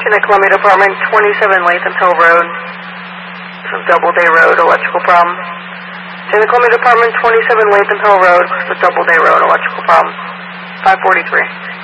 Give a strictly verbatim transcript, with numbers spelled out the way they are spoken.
Station at Columbia Department, twenty-seven Latham Hill Road. It's a Doubleday Road, electrical problem. In the Columbia Department, twenty-seven Latham Hill Road, it's a Doubleday Road, electrical problem. five forty-three.